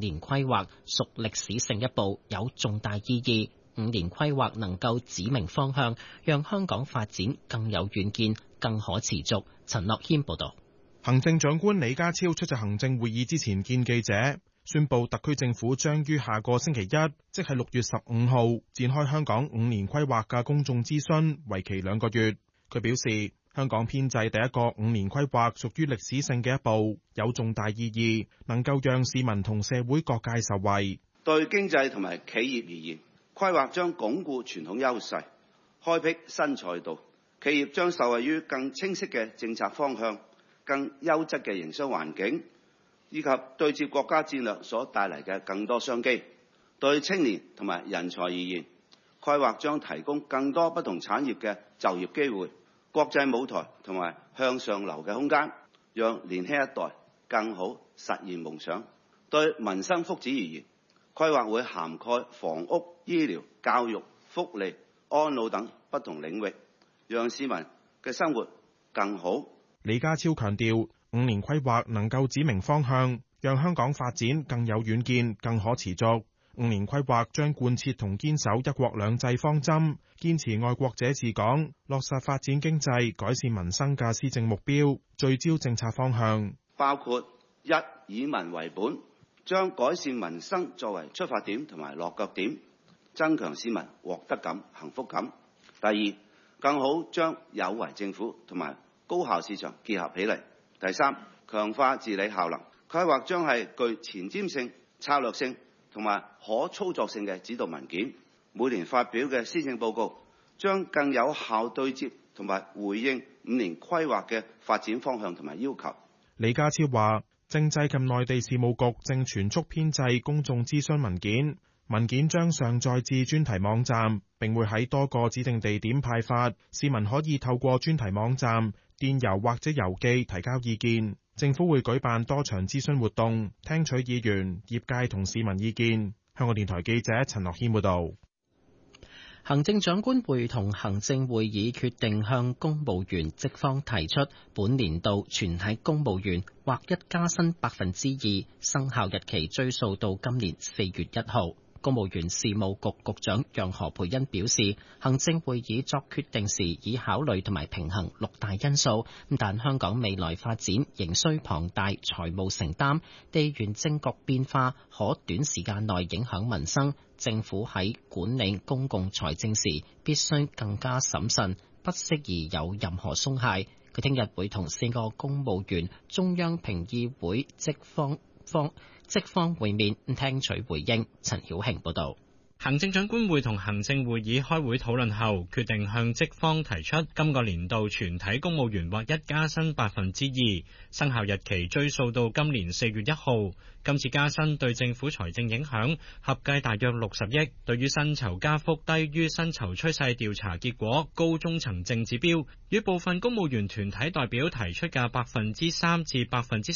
年規劃屬歷史性一步，有重大意義。5年規劃能夠指明方向，讓香港發展更有遠見、更可持續。陳樂謙報道。 行政長官李家超出席行政會議之前見記者，宣布特區政府將於下個星期一，即係6月15號，展開香港5年規劃嘅公眾諮詢，為期2個月。佢表示，香港編制第一個5年規劃屬於歷史性嘅一步，有重大意義，能夠讓市民同社會各界受惠。 對經濟同埋企業而言，規劃將鞏固傳統優勢，開闢新賽道，企業將受惠於更清晰嘅政策方向、更優質嘅營商環境，以及對接國家戰略所帶嚟嘅更多商機。對青年同埋人才而言，規劃將提供更多不同產業嘅就業機會、國際舞台同埋向上流嘅空間，讓年輕一代更好實現夢想。對民生福祉而言，規劃會涵蓋房屋、醫療、教育、福利、安老等不同領域，讓市民嘅生活更好。 李家超強調，5年規劃能夠指明方向，讓香港發展更有遠見、更可持續。5年規劃將貫徹同堅守一國兩制方針，堅持愛國者治港，落實發展經濟、改善民生嘅施政目標，聚焦政策方向， 包括一、以民為本，將改善民生作為出發點同埋落腳點，增強市民獲得感、幸福感。第二，更好將有為政府同埋高效市場結合起嚟。第三，強化治理效能。規劃將係具前瞻性、策略性同埋可操作性嘅指導文件。每年發表嘅施政報告將更有效對接同埋回應5年規劃嘅發展方向同埋要求。 李家超話，政制及內地事務局正全速編製公眾諮詢文件，文件將上載至專題網站，並會喺多個指定地點派發，市民可以透過專題網站、電郵或者郵寄提交意見。政府會舉辦多場諮詢活動，聽取議員、業界同市民意見。香港電台記者陳樂謙報道。 行政長官會同行政會議決定向公務員職方提出本年度全體公務員劃一加薪2%，生效日期追溯到今年4月1號。公務員事務局局長楊何蓓茵表示，行政會議作決定時已考慮同埋平衡6大因素，但香港未來發展仍需龐大財務承擔，地緣政局變化可短時間內影響民生，政府喺管理公共財政時必須更加審慎，不適宜有任何鬆懈。佢聽日會同4個公務員中央評議會職方會面，聽取回應。陳曉慶報道。 行政長官會同行政會議開會討論後，決定向職方提出今個年度全體公務員劃一加薪2%，生效日期追溯到今年4月1號。今次加薪對政府財政影響合計大約60億，對於薪酬加幅低於薪酬趨勢調查結果高中層正指標，與部分公務員團體代表提出嘅3%至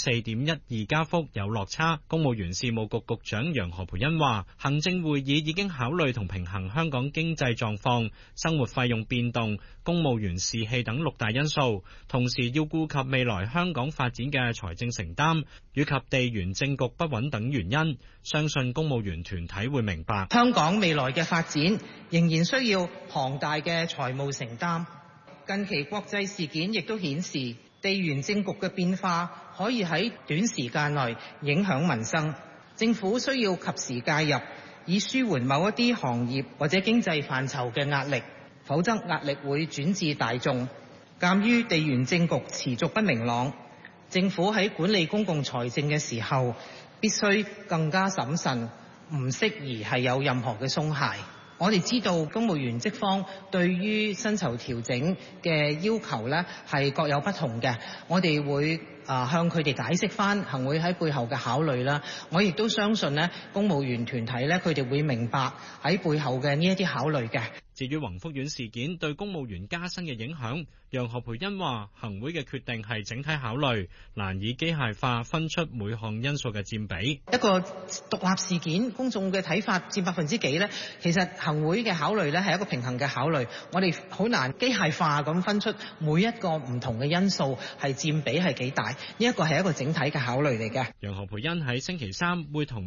4.12%加幅有落差。公務員事務局局長楊何蓓茵話，行政會議已經考慮同平衡香港經濟狀況、生活費用變動、公務員士氣等6大因素，同時要顧及未來香港發展嘅財政承擔，以及地緣政局不穩等原因，相信公務員團體會明白香港未來嘅發展仍然需要龐大嘅財務承擔。近期國際事件亦都顯示，地緣政局嘅變化可以喺短時間內影響民生，政府需要及時介入，以舒緩某一啲行業或者經濟範疇嘅壓力，否則壓力會轉至大眾。鑑於地緣政局持續不明朗，政府喺管理公共財政嘅時候必須更加審慎，唔適宜係有任何嘅鬆懈。我哋知道公務員職方對於薪酬調整嘅要求呢係各有不同嘅，我哋會向佢哋解釋返行會喺背後嘅考慮啦。我亦都相信呢公務員團體呢，佢哋會明白喺背後嘅呢一啲考慮嘅。 至於宏福院事件對公務員加薪嘅影響，楊何蓓茵話行會嘅決定係整體考慮，難以機械化分出每項因素嘅佔比。 一個獨立事件，公眾嘅睇法佔幾%呢？其實行會嘅考慮呢係一個平衡嘅考慮，我哋好難機械化咁分出每一個唔同嘅因素係佔比係幾大，呢一個係一個整體嘅考慮嚟嘅。 楊何蓓茵喺星期三會同